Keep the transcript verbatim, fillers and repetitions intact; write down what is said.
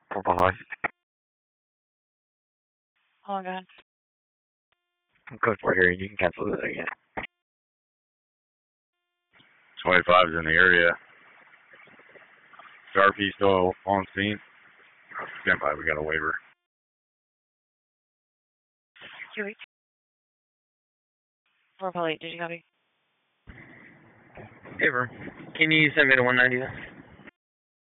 Purple High. Oh, God. Code four here, you can cancel it again. twenty-five is in the area. R P still on scene. Stand by, we got a waiver. Two weeks. Purple eight, did you copy? Waiver. Can you send me to one ninety then?